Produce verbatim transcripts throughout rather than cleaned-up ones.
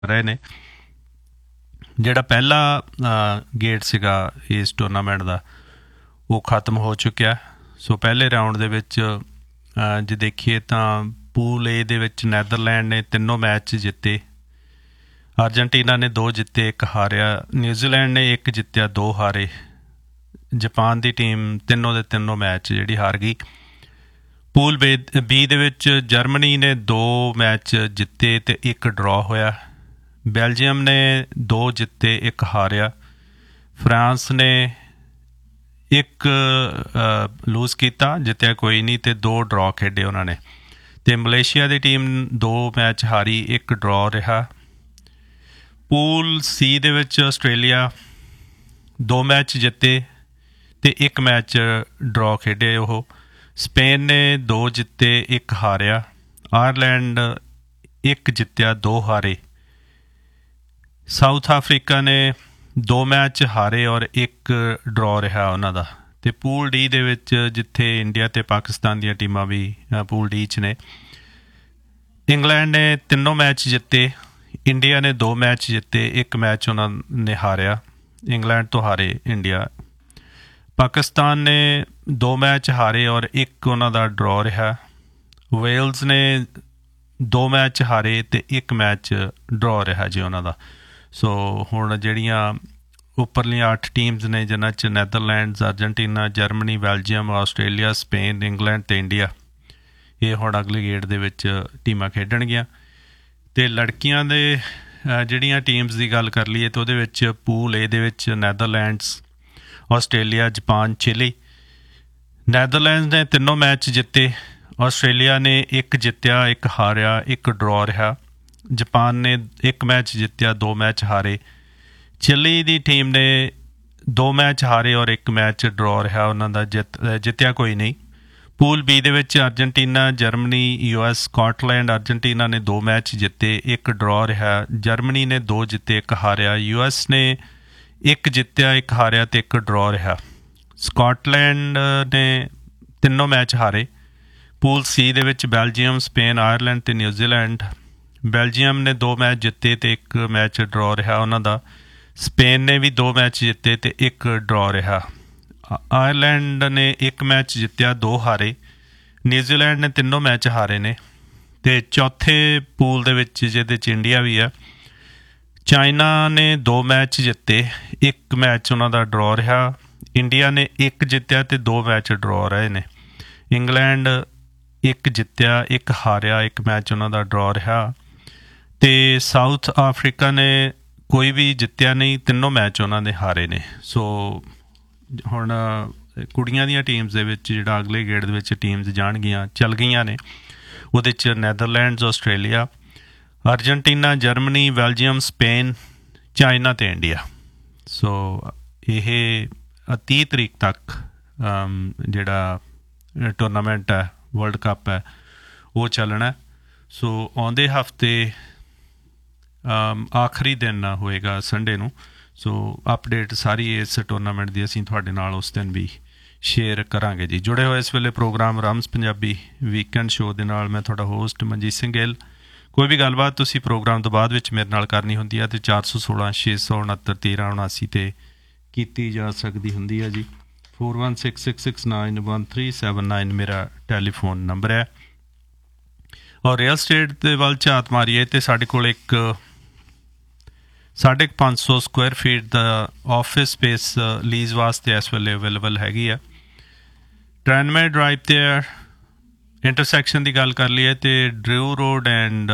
ਰਹੇ ਨੇ। ਜਿਹੜਾ ਪਹਿਲਾ ਗੇਟ ਸੀਗਾ ਇਸ ਟੂਰਨਾਮੈਂਟ ਦਾ ਉਹ ਖ਼ਤਮ ਹੋ ਚੁੱਕਿਆ। ਸੋ ਪਹਿਲੇ ਰਾਊਂਡ ਦੇ ਵਿੱਚ ਜੇ ਦੇਖੀਏ ਤਾਂ ਪੂਲ ਏ ਦੇ ਵਿੱਚ ਨੈਦਰਲੈਂਡ ਨੇ ਤਿੰਨੋਂ ਮੈਚ ਜਿੱਤੇ, ਅਰਜਨਟੀਨਾ ਨੇ ਦੋ ਜਿੱਤੇ ਇੱਕ ਹਾਰਿਆ, ਨਿਊਜ਼ੀਲੈਂਡ ਨੇ ਇੱਕ ਜਿੱਤਿਆ ਦੋ ਹਾਰੇ, ਜਾਪਾਨ ਦੀ ਟੀਮ ਤਿੰਨੋਂ ਦੇ ਤਿੰਨੋਂ ਮੈਚ ਜਿਹੜੀ ਹਾਰ ਗਈ। ਪੂਲ ਬੇ ਬੀ ਦੇ ਵਿੱਚ ਜਰਮਨੀ ਨੇ ਦੋ ਮੈਚ ਜਿੱਤੇ ਅਤੇ ਇੱਕ ਡਰਾਅ ਹੋਇਆ, ਬੈਲਜੀਅਮ ਨੇ ਦੋ ਜਿੱਤੇ ਇੱਕ ਹਾਰਿਆ, ਫਰਾਂਸ ਨੇ ਇੱਕ ਲੂਜ਼ ਕੀਤਾ ਜਿੱਤਿਆ ਕੋਈ ਨਹੀਂ ਅਤੇ ਦੋ ਡਰਾਅ ਖੇਡੇ ਉਹਨਾਂ ਨੇ, ਅਤੇ ਮਲੇਸ਼ੀਆ ਦੀ ਟੀਮ ਦੋ ਮੈਚ ਹਾਰੀ ਇੱਕ ਡਰਾਅ ਰਿਹਾ। ਪੂਲ ਸੀ ਦੇ ਵਿੱਚ ਆਸਟ੍ਰੇਲੀਆ ਦੋ ਮੈਚ ਜਿੱਤੇ ਅਤੇ ਇੱਕ ਮੈਚ ਡਰਾਅ ਖੇਡੇ ਉਹ, ਸਪੇਨ ਨੇ ਦੋ ਜਿੱਤੇ ਇੱਕ ਹਾਰਿਆ, ਆਇਰਲੈਂਡ ਇੱਕ ਜਿੱਤਿਆ ਦੋ ਹਾਰੇ, ਸਾਊਥ ਅਫਰੀਕਾ ਨੇ ਦੋ ਮੈਚ ਹਾਰੇ ਔਰ ਇੱਕ ਡਰਾਅ ਰਿਹਾ ਉਹਨਾਂ ਦਾ। ਅਤੇ ਪੂਲ ਡੀ ਦੇ ਵਿੱਚ ਜਿੱਥੇ ਇੰਡੀਆ ਅਤੇ ਪਾਕਿਸਤਾਨ ਦੀਆਂ ਟੀਮਾਂ ਵੀ ਪੂਲ ਡੀ 'ਚ ਨੇ, ਇੰਗਲੈਂਡ ਨੇ ਤਿੰਨੋਂ ਮੈਚ ਜਿੱਤੇ, ਇੰਡੀਆ ਨੇ ਦੋ ਮੈਚ ਜਿੱਤੇ ਇੱਕ ਮੈਚ ਉਹਨਾਂ ਨੇ ਹਾਰਿਆ, ਇੰਗਲੈਂਡ ਤੋਂ ਹਾਰੇ ਇੰਡੀਆ। ਪਾਕਿਸਤਾਨ ਨੇ ਦੋ ਮੈਚ ਹਾਰੇ ਔਰ ਇੱਕ ਉਹਨਾਂ ਦਾ ਡਰਾਅ ਰਿਹਾ, ਵੇਲਜ਼ ਨੇ ਦੋ ਮੈਚ ਹਾਰੇ ਅਤੇ ਇੱਕ ਮੈਚ ਡਰਾਅ ਰਿਹਾ ਜੀ ਉਹਨਾਂ ਦਾ। ਸੋ ਹੁਣ ਜਿਹੜੀਆਂ ਉੱਪਰਲੀਆਂ ਅੱਠ ਟੀਮਸ ਨੇ ਜਿਨ੍ਹਾਂ 'ਚ ਨੈਦਰਲੈਂਡਸ, Argentina, Germany, Belgium, Australia, Spain, England ਅਤੇ ਇੰਡੀਆ, ਇਹ ਹੁਣ ਅਗਲੇ ਗੇੜ ਦੇ ਵਿੱਚ ਟੀਮਾਂ ਖੇਡਣਗੀਆਂ। ਅਤੇ ਲੜਕੀਆਂ ਦੇ ਜਿਹੜੀਆਂ ਟੀਮਸ ਦੀ ਗੱਲ ਕਰ ਲਈਏ ਤਾਂ ਉਹਦੇ ਵਿੱਚ ਪੂਲ ਏ ਦੇ ਵਿੱਚ ਨੈਦਰਲੈਂਡਸ, ਆਸਟ੍ਰੇਲੀਆ, ਜਾਪਾਨ, ਚਿਲੀ। ਨੈਦਰਲੈਂਡਸ ਨੇ ਤਿੰਨੋਂ ਮੈਚ ਜਿੱਤੇ, ਆਸਟ੍ਰੇਲੀਆ ਨੇ ਇੱਕ ਜਿੱਤਿਆ ਇੱਕ ਹਾਰਿਆ ਇੱਕ ਡਰਾਅ ਰਿਹਾ, ਜਾਪਾਨ ਨੇ ਇੱਕ ਮੈਚ ਜਿੱਤਿਆ ਦੋ ਮੈਚ ਹਾਰੇ, ਚਿਲੀ ਦੀ ਟੀਮ ਨੇ ਦੋ ਮੈਚ ਹਾਰੇ ਔਰ ਇੱਕ ਮੈਚ ਡਰਾਅ ਰਿਹਾ ਉਹਨਾਂ ਦਾ, ਜਿੱਤ ਜਿੱਤਿਆ ਕੋਈ ਨਹੀਂ। ਪੂਲ ਬੀ ਦੇ ਵਿੱਚ Argentina, Germany, U S, Scotland, Argentina ਨੇ ਦੋ ਮੈਚ ਜਿੱਤੇ ਇੱਕ ਡਰਾਅ ਰਿਹਾ, ਜਰਮਨੀ ਨੇ ਦੋ ਜਿੱਤੇ ਇੱਕ ਹਾਰਿਆ, ਯੂ ਐਸ ਨੇ ਇੱਕ ਜਿੱਤਿਆ ਇੱਕ ਹਾਰਿਆ ਅਤੇ ਇੱਕ ਡਰਾਅ ਰਿਹਾ, ਸਕਾਟਲੈਂਡ ਨੇ ਤਿੰਨੋਂ ਮੈਚ ਹਾਰੇ। ਪੂਲ ਸੀ ਦੇ ਵਿੱਚ ਬੈਲਜੀਅਮ, ਸਪੇਨ, ਆਇਰਲੈਂਡ ਅਤੇ ਨਿਊਜ਼ੀਲੈਂਡ, ਬੈਲਜੀਅਮ ਨੇ ਦੋ ਮੈਚ ਜਿੱਤੇ ਅਤੇ ਇੱਕ ਮੈਚ ਡਰਾਅ ਰਿਹਾ ਉਹਨਾਂ ਦਾ, ਸਪੇਨ ਨੇ ਵੀ ਦੋ ਮੈਚ ਜਿੱਤੇ ਅਤੇ ਇੱਕ ਡਰਾਅ ਰਿਹਾ, ਆਇਰਲੈਂਡ ਨੇ ਇੱਕ ਮੈਚ ਜਿੱਤਿਆ ਦੋ ਹਾਰੇ, ਨਿਊਜ਼ੀਲੈਂਡ ਨੇ ਤਿੰਨੋਂ ਮੈਚ ਹਾਰੇ ਨੇ। ਅਤੇ ਚੌਥੇ ਪੂਲ ਦੇ ਵਿੱਚ ਜਿਹਦੇ 'ਚ ਇੰਡੀਆ ਵੀ ਆ, ਚਾਈਨਾ ਨੇ ਦੋ ਮੈਚ ਜਿੱਤੇ ਇੱਕ ਮੈਚ ਉਹਨਾਂ ਦਾ ਡਰਾਅ ਰਿਹਾ, ਇੰਡੀਆ ਨੇ ਇੱਕ ਜਿੱਤਿਆ ਅਤੇ ਦੋ ਮੈਚ ਡਰਾਅ ਰਹੇ ਨੇ, ਇੰਗਲੈਂਡ ਇੱਕ ਜਿੱਤਿਆ ਇੱਕ ਹਾਰਿਆ ਇੱਕ ਮੈਚ ਉਹਨਾਂ ਦਾ ਡਰਾਅ ਰਿਹਾ, ਅਤੇ ਸਾਊਥ ਅਫਰੀਕਾ ਨੇ ਕੋਈ ਵੀ ਜਿੱਤਿਆ ਨਹੀਂ, ਤਿੰਨੋਂ ਮੈਚ ਉਹਨਾਂ ਦੇ ਹਾਰੇ ਨੇ। ਸੋ ਹੁਣ ਕੁੜੀਆਂ ਦੀਆਂ ਟੀਮਸ ਦੇ ਵਿੱਚ ਜਿਹੜਾ ਅਗਲੇ ਗੇੜ ਦੇ ਵਿੱਚ ਟੀਮਸ ਜਾਣਗੀਆਂ ਚੱਲ ਗਈਆਂ ਨੇ, ਉਹਦੇ 'ਚ ਨੈਦਰਲੈਂਡਸ, Australia, Argentina, Germany, Belgium, Spain, China ਅਤੇ ਇੰਡੀਆ। ਸੋ ਇਹ ਤੀਹ ਤਰੀਕ ਤੱਕ ਜਿਹੜਾ ਟੂਰਨਾਮੈਂਟ ਹੈ ਵਰਲਡ ਕੱਪ ਹੈ ਉਹ ਚੱਲਣਾ। ਸੋ ਆਉਂਦੇ ਹਫ਼ਤੇ ਆਖਰੀ ਦਿਨ ਹੋਏਗਾ ਸੰਡੇ ਨੂੰ। ਸੋ ਅਪਡੇਟ ਸਾਰੀ ਇਸ ਟੂਰਨਾਮੈਂਟ ਦੀ ਅਸੀਂ ਤੁਹਾਡੇ ਨਾਲ ਉਸ ਦਿਨ ਵੀ ਸ਼ੇਅਰ ਕਰਾਂਗੇ ਜੀ। ਜੁੜੇ ਹੋਏ ਇਸ ਵੇਲੇ ਪ੍ਰੋਗਰਾਮ ਰਮਜ਼ ਪੰਜਾਬੀ ਵੀਕਐਂਡ ਸ਼ੋਅ ਦੇ ਨਾਲ ਮੈਂ ਤੁਹਾਡਾ ਹੋਸਟ ਮਨਜੀਤ ਸਿੰਘ ਗਿੱਲ। ਕੋਈ ਵੀ ਗੱਲਬਾਤ ਤੁਸੀਂ ਪ੍ਰੋਗਰਾਮ ਤੋਂ ਬਾਅਦ ਵਿੱਚ ਮੇਰੇ ਨਾਲ ਕਰਨੀ ਹੁੰਦੀ ਹੈ ਅਤੇ ਚਾਰ ਸੌ ਸੋਲਾਂ ਛੇ ਸੌ ਉਣਹੱਤਰ ਤੇਰ੍ਹਾਂ ਉਣਾਸੀ 'ਤੇ ਕੀਤੀ ਜਾ ਸਕਦੀ ਹੁੰਦੀ ਹੈ ਜੀ। Four one six six six nine one three seven nine ਮੇਰਾ ਟੈਲੀਫੋਨ ਨੰਬਰ ਹੈ। ਔਰ ਰੀਅਲ ਸਟੇਟ ਦੇ ਵੱਲ ਝਾਤ ਮਾਰੀਏ ਅਤੇ ਸਾਡੇ ਕੋਲ ਇੱਕ ਸਾਢੇ ਕੁ ਪੰਜ ਸੌ ਸਕੁਆਇਰ ਫੀਟ ਦਾ ਆਫਿਸ ਸਪੇਸ ਲੀਜ਼ ਵਾਸਤੇ ਇਸ ਵੇਲੇ ਅਵੇਲੇਬਲ ਹੈਗੀ ਆ। ਟ੍ਰੈਨਮੇ ਡਰਾਈਵ 'ਤੇ ਇੰਟਰਸੈਕਸ਼ਨ ਦੀ ਗੱਲ ਕਰ ਲਈਏ ਅਤੇ ਡਰਿਊ ਰੋਡ ਐਂਡ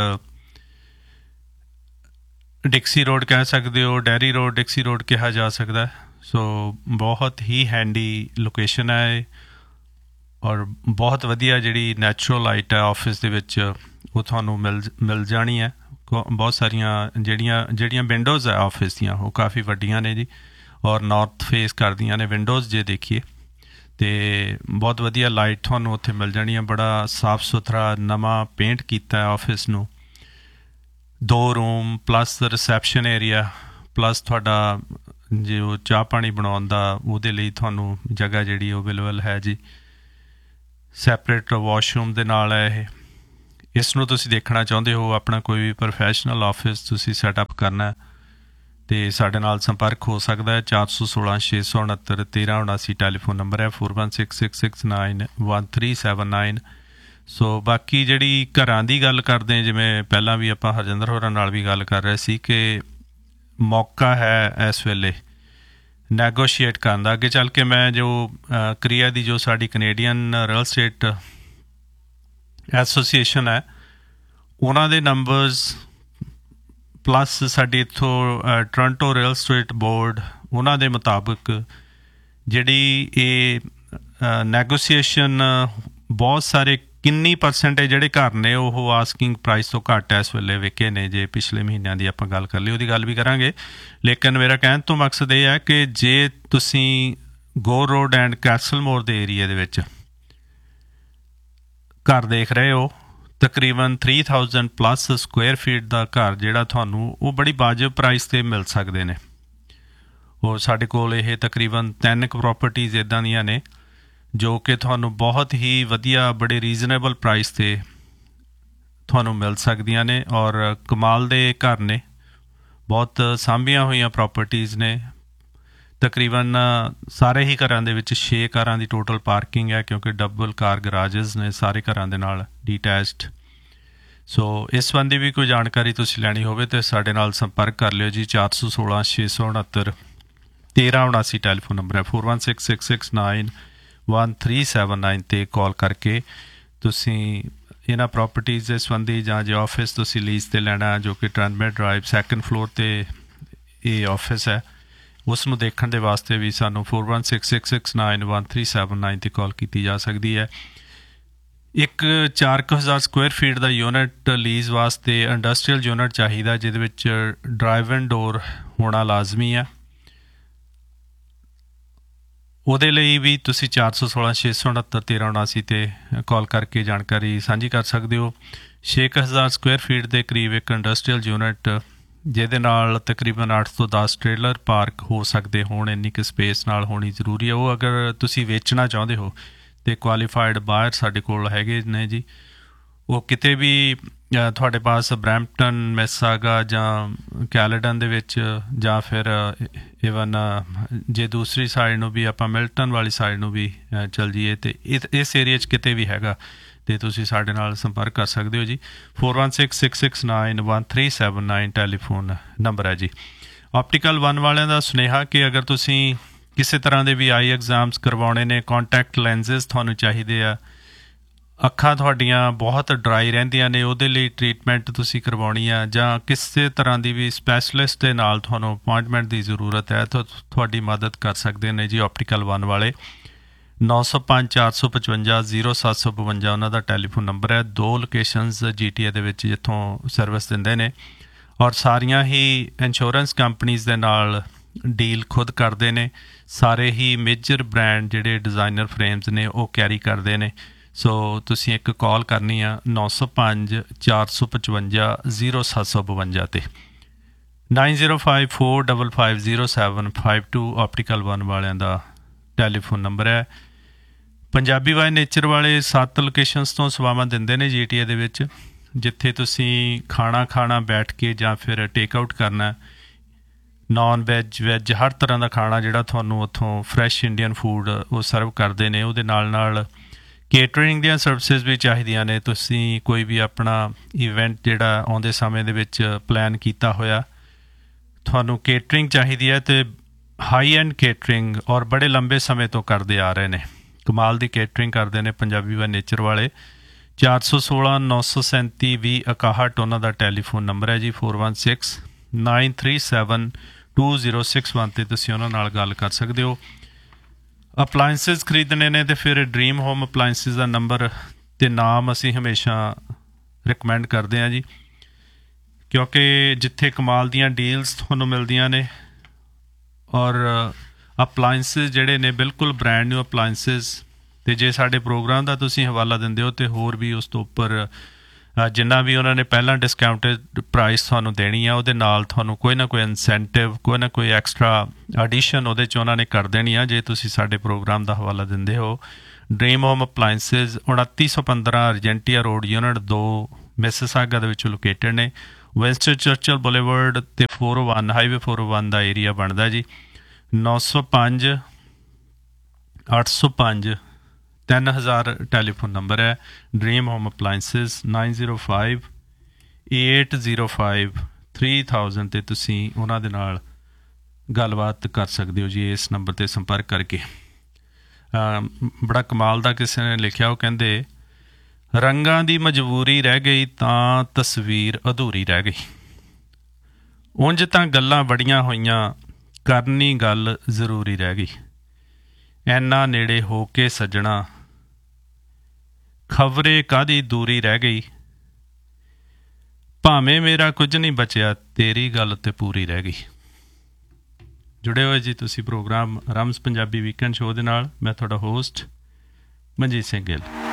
ਡਿਕਸੀ ਰੋਡ ਕਹਿ ਸਕਦੇ ਹੋ, ਡੈਰੀ ਰੋਡ, ਡਿਕਸੀ ਰੋਡ ਕਿਹਾ ਜਾ ਸਕਦਾ। ਸੋ ਬਹੁਤ ਹੀ ਹੈਂਡੀ ਲੋਕੇਸ਼ਨ ਹੈ ਔਰ ਬਹੁਤ ਵਧੀਆ ਜਿਹੜੀ ਨੈਚੁਰਲ ਲਾਈਟ ਹੈ ਆਫਿਸ ਦੇ ਵਿੱਚ ਉਹ ਤੁਹਾਨੂੰ ਮਿਲ ਮਿਲ ਜਾਣੀ ਹੈ। ਬਹੁਤ ਸਾਰੀਆਂ ਜਿਹੜੀਆਂ ਜਿਹੜੀਆਂ ਵਿੰਡੋਜ਼ ਹੈ ਆਫਿਸ ਦੀਆਂ ਉਹ ਕਾਫੀ ਵੱਡੀਆਂ ਨੇ ਜੀ ਔਰ ਨੌਰਥ ਫੇਸ ਕਰਦੀਆਂ ਨੇ ਵਿੰਡੋਜ਼ ਜੇ ਦੇਖੀਏ, ਅਤੇ ਬਹੁਤ ਵਧੀਆ ਲਾਈਟ ਤੁਹਾਨੂੰ ਉੱਥੇ ਮਿਲ ਜਾਣੀ ਹੈ। ਬੜਾ ਸਾਫ ਸੁਥਰਾ ਨਵਾਂ ਪੇਂਟ ਕੀਤਾ ਆਫਿਸ ਨੂੰ, ਦੋ room plus reception area plus ਤੁਹਾਡਾ ਜੇ ਉਹ ਚਾਹ ਪਾਣੀ ਬਣਾਉਣ ਦਾ ਉਹਦੇ ਲਈ ਤੁਹਾਨੂੰ ਜਗ੍ਹਾ ਜਿਹੜੀ ਅਵੇਲੇਬਲ ਹੈ ਜੀ। ਸੈਪਰੇਟ ਵਾਸ਼ਰੂਮ ਦੇ ਨਾਲ ਹੈ ਇਹ। ਇਸ ਨੂੰ ਤੁਸੀਂ ਦੇਖਣਾ ਚਾਹੁੰਦੇ ਹੋ, ਆਪਣਾ ਕੋਈ ਵੀ ਪ੍ਰੋਫੈਸ਼ਨਲ ਆਫਿਸ ਤੁਸੀਂ ਸੈਟਅਪ ਕਰਨਾ ਤੇ ਸਾਡੇ ਨਾਲ ਸੰਪਰਕ ਹੋ ਸਕਦਾ ਹੈ। ਚਾਰ ਸੌ ਸੋਲਾਂ ਛੇ ਸੌ ਉਣਹੱਤਰ ਤੇਰ੍ਹਾਂ ਉਣਾਸੀ ਟੈਲੀਫੋਨ ਨੰਬਰ ਹੈ, four one six six six nine one three seven nine. ਸੋ ਬਾਕੀ ਜਿਹੜੀ ਘਰਾਂ ਦੀ ਗੱਲ ਕਰਦੇ, ਜਿਵੇਂ ਪਹਿਲਾਂ ਵੀ ਆਪਾਂ ਹਰਜਿੰਦਰ ਹੋਰਾਂ ਨਾਲ ਵੀ ਗੱਲ ਕਰ ਰਹੇ ਸੀ ਕਿ ਮੌਕਾ ਹੈ ਇਸ ਵੇਲੇ ਨੈਗੋਸ਼ੀਏਟ ਕਰਨ ਦਾ। ਅੱਗੇ ਚੱਲ ਕੇ ਮੈਂ ਜੋ ਕ੍ਰਿਆ ਦੀ ਜੋ ਸਾਡੀ ਕੈਨੇਡੀਅਨ ਰੀਅਲ ਸਟੇਟ ਐਸੋਸੀਏਸ਼ਨ ਹੈ ਉਹਨਾਂ ਦੇ ਨੰਬਰਸ ਪਲੱਸ ਸਾਡੀ ਇੱਥੋਂ ਟੋਰਾਂਟੋ ਰੀਅਲ ਸਟੇਟ ਬੋਰਡ ਉਹਨਾਂ ਦੇ ਮੁਤਾਬਕ ਜਿਹੜੀ ਇਹ ਨੈਗੋਸੀਏਸ਼ਨ ਬਹੁਤ ਸਾਰੇ ਕਿੰਨੀ ਪਰਸੈਂਟੇਜ ਜਿਹੜੇ ਘਰ ਨੇ ਉਹ ਆਸਕਿੰਗ ਪ੍ਰਾਈਸ ਤੋਂ ਘੱਟ ਇਸ ਵੇਲੇ ਵਿਕੇ ਨੇ। ਜੇ ਪਿਛਲੇ ਮਹੀਨਿਆਂ ਦੀ ਆਪਾਂ ਗੱਲ ਕਰ ਲਈ ਉਹਦੀ ਗੱਲ ਵੀ ਕਰਾਂਗੇ, ਲੇਕਿਨ ਮੇਰਾ ਕਹਿਣ ਤੋਂ ਮਕਸਦ ਇਹ ਹੈ ਕਿ ਜੇ ਤੁਸੀਂ ਗੋਰ ਰੋਡ ਐਂਡ ਕੈਸਲਮੋਰ ਦੇ ਏਰੀਏ ਦੇ ਵਿੱਚ ਘਰ ਦੇਖ ਰਹੇ ਹੋ, ਤਕਰੀਬਨ three thousand plus square feet ਦਾ ਘਰ ਜਿਹੜਾ ਤੁਹਾਨੂੰ ਉਹ ਬੜੀ ਵਾਜਬ ਪ੍ਰਾਈਸ 'ਤੇ ਮਿਲ ਸਕਦੇ ਨੇ। ਉਹ ਸਾਡੇ ਕੋਲ ਇਹ ਤਕਰੀਬਨ ਤਿੰਨ ਕੁ ਪ੍ਰੋਪਰਟੀਜ਼ ਇੱਦਾਂ ਦੀਆਂ ਨੇ ਜੋ ਕਿ ਤੁਹਾਨੂੰ ਬਹੁਤ ਹੀ ਵਧੀਆ ਬੜੇ ਰੀਜ਼ਨੇਬਲ ਪ੍ਰਾਈਸ 'ਤੇ ਤੁਹਾਨੂੰ ਮਿਲ ਸਕਦੀਆਂ ਨੇ ਔਰ ਕਮਾਲ ਦੇ ਘਰ ਨੇ, ਬਹੁਤ ਸਾਂਭੀਆਂ ਹੋਈਆਂ ਪ੍ਰੋਪਰਟੀਜ਼ ਨੇ। ਤਕਰੀਬਨ ਸਾਰੇ ਹੀ ਘਰਾਂ ਦੇ ਵਿੱਚ ਛੇ ਕਾਰਾਂ ਦੀ ਟੋਟਲ ਪਾਰਕਿੰਗ ਹੈ ਕਿਉਂਕਿ ਡਬਲ ਕਾਰ ਗਰਾਜਿਸ ਨੇ ਸਾਰੇ ਘਰਾਂ ਦੇ ਨਾਲ ਡੀਟੈਚਡ। ਸੋ ਇਸ ਸੰਬੰਧੀ ਵੀ ਕੋਈ ਜਾਣਕਾਰੀ ਤੁਸੀਂ ਲੈਣੀ ਹੋਵੇ ਤਾਂ ਸਾਡੇ ਨਾਲ ਸੰਪਰਕ ਕਰ ਲਿਓ ਜੀ। ਚਾਰ ਸੌ ਸੋਲਾਂ ਛੇ ਸੌ ਉਣਹੱਤਰ ਤੇਰ੍ਹਾਂ ਉਣਾਸੀ ਟੈਲੀਫੋਨ ਨੰਬਰ ਹੈ, four one six six six nine one three seven nine 'ਤੇ ਕਾਲ ਕਰਕੇ ਤੁਸੀਂ ਇਹਨਾਂ ਪ੍ਰੋਪਰਟੀਜ਼ ਦੇ ਸੰਬੰਧੀ ਜਾਂ ਜੇ ਆਫਿਸ ਤੁਸੀਂ ਲੀਜ਼ 'ਤੇ ਲੈਣਾ ਜੋ ਕਿ ਟ੍ਰਾਂਸਮਿਟ ਡਰਾਈਵ ਸੈਕੰਡ ਫਲੋਰ 'ਤੇ ਇਹ ਆਫਿਸ ਹੈ, ਉਸ ਨੂੰ ਦੇਖਣ ਦੇ ਵਾਸਤੇ ਵੀ ਸਾਨੂੰ four one six six six nine one three seven nine 'ਤੇ ਕਾਲ ਕੀਤੀ ਜਾ ਸਕਦੀ ਹੈ। ਇੱਕ ਚਾਰ ਕੁ ਹਜ਼ਾਰ ਸਕੁਏਅਰ ਫੀਟ ਦਾ ਯੂਨਿਟ ਲੀਜ਼ ਵਾਸਤੇ ਇੰਡਸਟਰੀਅਲ ਯੂਨਿਟ ਚਾਹੀਦਾ ਜਿਹਦੇ ਵਿੱਚ ਡਰਾਈਵ ਐਂਡ ਡੋਰ ਹੋਣਾ ਲਾਜ਼ਮੀ ਹੈ। ਉਹਦੇ ਲਈ ਵੀ ਤੁਸੀਂ ਚਾਰ ਸੌ ਸੋਲਾਂ ਛੇ ਸੌ ਉਣਹੱਤਰ ਤੇਰ੍ਹਾਂ ਉਣਾਸੀ 'ਤੇ ਕਾਲ ਕਰਕੇ ਜਾਣਕਾਰੀ ਸਾਂਝੀ ਕਰ ਸਕਦੇ ਹੋ। ਛੇ ਕੁ ਹਜ਼ਾਰ ਸਕੁਏਅਰ ਫੀਟ ਦੇ ਕਰੀਬ ਇੱਕ ਇੰਡਸਟਰੀਅਲ ਯੂਨਿਟ ਜਿਹਦੇ ਨਾਲ ਤਕਰੀਬਨ ਅੱਠ ਤੋਂ ਦਸ ਟ੍ਰੇਲਰ ਪਾਰਕ ਹੋ ਸਕਦੇ ਹੋਣ, ਇੰਨੀ ਕੁ ਸਪੇਸ ਨਾਲ ਹੋਣੀ ਜ਼ਰੂਰੀ ਹੈ। ਉਹ ਅਗਰ ਤੁਸੀਂ ਵੇਚਣਾ ਚਾਹੁੰਦੇ ਹੋ ਅਤੇ ਕੁਆਲੀਫਾਈਡ ਬਾਇਰ ਸਾਡੇ ਕੋਲ ਹੈਗੇ ਨੇ ਜੀ। ਉਹ ਕਿਤੇ ਵੀ ਤੁਹਾਡੇ ਪਾਸ ਬਰੈਂਪਟਨ, ਮਿਸਿਸਾਗਾ ਜਾਂ ਕੈਲੇਡਨ ਦੇ ਵਿੱਚ ਜਾਂ ਫਿਰ ਈਵਨ ਜੇ ਦੂਸਰੀ ਸਾਈਡ ਨੂੰ ਵੀ ਆਪਾਂ ਮਿਲਟਨ ਵਾਲੀ ਸਾਈਡ ਨੂੰ ਵੀ ਚੱਲ ਜਾਈਏ ਅਤੇ ਇਸ ਏਰੀਏ 'ਚ ਕਿਤੇ ਵੀ ਹੈਗਾ ਅਤੇ ਤੁਸੀਂ ਸਾਡੇ ਨਾਲ ਸੰਪਰਕ ਕਰ ਸਕਦੇ ਹੋ ਜੀ। Four one six six six nine one three seven nine telephone number ਹੈ ਜੀ। ਆਪਟੀਕਲ ਵਨ ਵਾਲਿਆਂ ਦਾ ਸੁਨੇਹਾ ਕਿ ਅਗਰ ਤੁਸੀਂ ਕਿਸੇ ਤਰ੍ਹਾਂ ਦੇ ਵੀ ਆਈ ਐਗਜ਼ਾਮਸ ਕਰਵਾਉਣੇ ਨੇ, ਕੋਂਟੈਕਟ ਲੈਂਸਿਸ ਤੁਹਾਨੂੰ ਚਾਹੀਦੇ ਆ, ਅੱਖਾਂ ਤੁਹਾਡੀਆਂ ਬਹੁਤ ਡਰਾਈ ਰਹਿੰਦੀਆਂ ਨੇ, ਉਹਦੇ ਲਈ ਟਰੀਟਮੈਂਟ ਤੁਸੀਂ ਕਰਵਾਉਣੀ ਆ, ਜਾਂ ਕਿਸੇ ਤਰ੍ਹਾਂ ਦੀ ਵੀ ਸਪੈਸ਼ਲਿਸਟ ਦੇ ਨਾਲ ਤੁਹਾਨੂੰ ਅਪੁਆਇੰਟਮੈਂਟ ਦੀ ਜ਼ਰੂਰਤ ਹੈ ਤਾਂ ਤੁਹਾਡੀ ਮਦਦ ਕਰ ਸਕਦੇ ਨੇ ਜੀ ਆਪਟੀਕਲ ਵਨ ਵਾਲੇ। ਨੌ ਸੌ ਪੰਜ ਚਾਰ ਸੌ ਪਚਵੰਜਾ ਜ਼ੀਰੋ ਸੱਤ ਸੌ ਬਵੰਜਾ ਉਹਨਾਂ ਦਾ ਟੈਲੀਫੋਨ ਨੰਬਰ ਹੈ। ਦੋ ਲੋਕੇਸ਼ਨਸ ਜੀ ਟੀ ਏ ਦੇ ਵਿੱਚ ਜਿੱਥੋਂ ਸਰਵਿਸ ਦਿੰਦੇ ਨੇ ਔਰ ਸਾਰੀਆਂ ਹੀ ਇੰਸ਼ੋਰੈਂਸ ਕੰਪਨੀਜ਼ ਦੇ ਨਾਲ ਡੀਲ ਖੁਦ ਕਰਦੇ ਨੇ। ਸਾਰੇ ਹੀ ਮੇਜਰ ਬ੍ਰਾਂਡ ਜਿਹੜੇ ਡਿਜ਼ਾਈਨਰ ਫਰੇਮਸ ਨੇ ਉਹ ਕੈਰੀ ਕਰਦੇ ਨੇ। ਸੋ ਤੁਸੀਂ ਇੱਕ ਕਾਲ ਕਰਨੀ ਆ ਨੌ ਸੌ ਪੰਜ ਚਾਰ ਸੌ ਪਚਵੰਜਾ ਜ਼ੀਰੋ ਸੱਤ ਸੌ ਬਵੰਜਾ 'ਤੇ। Nine zero five four double five zero seven five to optical one ਵਾਲਿਆਂ ਦਾ ਟੈਲੀਫੋਨ ਨੰਬਰ ਹੈ। ਪੰਜਾਬੀ ਬਾਏ ਨੇਚਰ ਵਾਲੇ ਸੱਤ ਲੋਕੇਸ਼ਨਸ ਤੋਂ ਸੇਵਾਵਾਂ ਦਿੰਦੇ ਨੇ ਜੀ ਟੀ ਏ ਦੇ ਵਿੱਚ, ਜਿੱਥੇ ਤੁਸੀਂ ਖਾਣਾ ਖਾਣਾ ਬੈਠ ਕੇ ਜਾਂ ਫਿਰ ਟੇਕ ਆਊਟ ਕਰਨਾ, ਨੌਨ ਵੈਜ ਵੈਜ ਹਰ ਤਰ੍ਹਾਂ ਦਾ ਖਾਣਾ ਜਿਹੜਾ ਤੁਹਾਨੂੰ ਉੱਥੋਂ ਫਰੈਸ਼ ਇੰਡੀਅਨ ਫੂਡ ਉਹ ਸਰਵ ਕਰਦੇ ਨੇ। ਉਹਦੇ ਨਾਲ ਨਾਲ ਕੇਟਰਿੰਗ ਦੀਆਂ ਸਰਵਿਸਿਜ਼ ਵੀ ਚਾਹੀਦੀਆਂ ਨੇ। ਤੁਸੀਂ ਕੋਈ ਵੀ ਆਪਣਾ ਇਵੈਂਟ ਜਿਹੜਾ ਆਉਂਦੇ ਸਮੇਂ ਦੇ ਵਿੱਚ ਪਲਾਨ ਕੀਤਾ ਹੋਇਆ, ਤੁਹਾਨੂੰ ਕੇਟਰਿੰਗ ਚਾਹੀਦੀ ਹੈ ਅਤੇ ਹਾਈ ਐਂਡ ਕੇਟਰਿੰਗ ਔਰ ਬੜੇ ਲੰਬੇ ਸਮੇਂ ਤੋਂ ਕਰਦੇ ਆ ਰਹੇ ਨੇ। ਕਮਾਲ ਦੀ ਕੇਟਰਿੰਗ ਕਰਦੇ ਨੇ ਪੰਜਾਬੀ ਬਾਏ ਨੇਚਰ ਵਾਲੇ। ਚਾਰ ਸੌ ਸੋਲਾਂ ਨੌ ਸੌ ਸੈਂਤੀ ਵੀਹ ਇਕਾਹਠ ਉਹਨਾਂ ਦਾ ਟੈਲੀਫੋਨ ਨੰਬਰ ਹੈ ਜੀ। Four one six nine three seven two zero six one 'ਤੇ ਤੁਸੀਂ ਉਹਨਾਂ ਨਾਲ ਗੱਲ ਕਰ ਸਕਦੇ ਹੋ। ਅਪਲਾਇੰਸਿਸ ਖਰੀਦਣੇ ਨੇ ਅਤੇ ਫਿਰ ਡਰੀਮ ਹੋਮ ਅਪਲਾਇੰਸਿਸ ਦਾ ਨੰਬਰ ਅਤੇ ਨਾਮ ਅਸੀਂ ਹਮੇਸ਼ਾ ਰਿਕਮੈਂਡ ਕਰਦੇ ਹਾਂ ਜੀ, ਕਿਉਂਕਿ ਜਿੱਥੇ ਕਮਾਲ ਦੀਆਂ ਡੀਲਸ ਤੁਹਾਨੂੰ ਮਿਲਦੀਆਂ ਨੇ ਔਰ ਅਪਲਾਇੰਸਿਸ ਜਿਹੜੇ ਨੇ ਬਿਲਕੁਲ ਬ੍ਰੈਂਡ ਨਿਊ ਅਪਲਾਇੰਸਿਸ। ਅਤੇ ਜੇ ਸਾਡੇ ਪ੍ਰੋਗਰਾਮ ਦਾ ਤੁਸੀਂ ਹਵਾਲਾ ਦਿੰਦੇ ਹੋ ਅਤੇ ਹੋਰ ਵੀ ਉਸ ਤੋਂ ਉੱਪਰ ਜਿੰਨਾ ਵੀ ਉਹਨਾਂ ਨੇ ਪਹਿਲਾਂ ਡਿਸਕਾਊਂਟਡ ਪ੍ਰਾਈਸ ਤੁਹਾਨੂੰ ਦੇਣੀ ਆ, ਉਹਦੇ ਨਾਲ ਤੁਹਾਨੂੰ ਕੋਈ ਨਾ ਕੋਈ ਇਨਸੈਂਟਿਵ, ਕੋਈ ਨਾ ਕੋਈ ਐਕਸਟਰਾ ਐਡੀਸ਼ਨ ਉਹਦੇ 'ਚ ਉਹਨਾਂ ਨੇ ਕਰ ਦੇਣੀ ਆ ਜੇ ਤੁਸੀਂ ਸਾਡੇ ਪ੍ਰੋਗਰਾਮ ਦਾ ਹਵਾਲਾ ਦਿੰਦੇ ਹੋ। ਡਰੀਮ ਹੋਮ ਅਪਲਾਇੰਸਿਸ ਉਨੱਤੀ ਸੌ ਪੰਦਰਾਂ ਅਰਜੈਂਟੀਆ ਰੋਡ, ਯੂਨਿਟ ਦੋ, ਮਿਸਿਸਾਗਾ ਦੇ ਵਿੱਚ ਲੋਕੇਟਡ ਨੇ। ਵੈਸਟਰਨ ਚਰਚਲ ਬੁਲੇਵਰਡ ਅਤੇ ਫੋਰ ਓ ਵਨ ਹਾਈਵੇ ਫੋਰ ਓ ਵਨ ਦਾ ਏਰੀਆ ਬਣਦਾ ਜੀ। ਨੌ ਸੌ ਪੰਜ ਅੱਠ ਸੌ ਪੰਜ ਤਿੰਨ ਹਜ਼ਾਰ ਟੈਲੀਫੋਨ ਨੰਬਰ ਹੈ। Dream home appliances nine zero five eight zero five three thousand 'ਤੇ ਤੁਸੀਂ ਉਹਨਾਂ ਦੇ ਨਾਲ ਗੱਲਬਾਤ ਕਰ ਸਕਦੇ ਹੋ ਜੀ, ਇਸ ਨੰਬਰ 'ਤੇ ਸੰਪਰਕ ਕਰਕੇ। ਬੜਾ ਕਮਾਲ ਦਾ ਕਿਸੇ ਨੇ ਲਿਖਿਆ, ਉਹ ਕਹਿੰਦੇ ਰੰਗਾਂ ਦੀ ਮਜਬੂਰੀ ਰਹਿ ਗਈ ਤਾਂ ਤਸਵੀਰ ਅਧੂਰੀ ਰਹਿ ਗਈ। ਉਂਝ ਤਾਂ ਗੱਲਾਂ ਬੜੀਆਂ ਹੋਈਆਂ, ਕਰਨੀ ਗੱਲ ਜ਼ਰੂਰੀ ਰਹਿ ਗਈ। ਐਨਾ ਨੇੜੇ ਹੋ ਕੇ ਸੱਜਣਾ ਖਬਰੇ ਕਾਹਦੀ ਦੂਰੀ ਰਹਿ ਗਈ। ਭਾਵੇਂ ਮੇਰਾ ਕੁਝ ਨਹੀਂ ਬਚਿਆ, ਤੇਰੀ ਗੱਲ ਤੇ ਪੂਰੀ ਰਹਿ ਗਈ। ਜੁੜੇ ਹੋਏ ਜੀ ਤੁਸੀਂ ਪ੍ਰੋਗਰਾਮ ਰਮਜ਼ ਪੰਜਾਬੀ ਵੀਕਐਂਡ ਸ਼ੋਅ ਦੇ ਨਾਲ। ਮੈਂ ਤੁਹਾਡਾ ਹੋਸਟ ਮਨਜੀਤ ਸਿੰਘ ਗਿੱਲ।